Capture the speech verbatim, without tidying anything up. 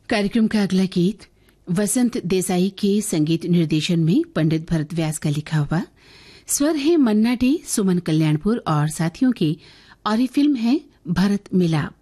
कार्यक्रम का अगला गीत वसंत देसाई के संगीत निर्देशन में पंडित भरत व्यास का लिखा हुआ, स्वर है मन्ना डे, सुमन कल्याणपुर और साथियों की, और ये फिल्म है भरत मिलाप।